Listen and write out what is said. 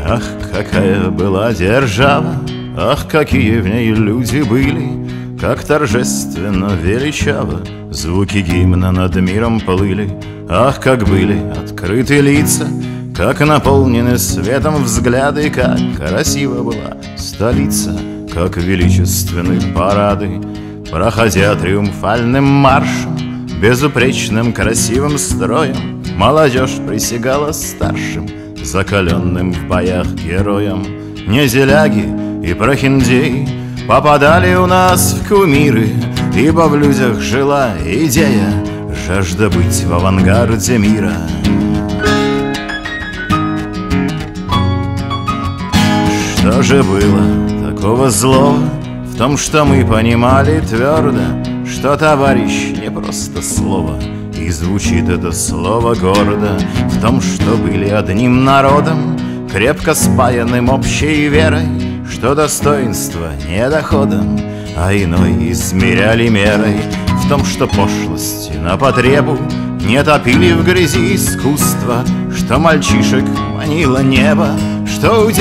Ах, какая была держава, ах, какие в ней люди были, как торжественно, величаво звуки гимна над миром плыли. Ах, как были открыты лица, как наполнены светом взгляды, как красива была столица, как величественны парады, проходя триумфальным маршем, безупречным красивым строем. Молодежь присягала старшим, закаленным в боях героям. Незеляги и прохиндеи попадали у нас в кумиры, ибо в людях жила идея, жажда быть в авангарде мира. Что же было такого злого в том, что мы понимали твердо, что товарищ не просто слово, и звучит это слово гордо, в том, что были одним народом, крепко спаянным общей верой, что достоинство не доходом, а иной измеряли мерой, в том, что пошлости на потребу не топили в грязи искусства, что мальчишек манило небо, что